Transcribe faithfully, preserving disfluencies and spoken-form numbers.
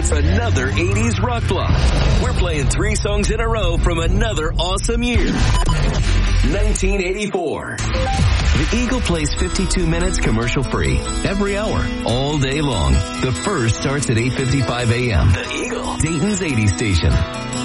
It's another eighties rock block. We're playing three songs in a row from another awesome year. nineteen eighty-four. The Eagle plays fifty-two minutes commercial free every hour, all day long. The first starts at eight fifty-five a.m. The Eagle, Dayton's eighties station.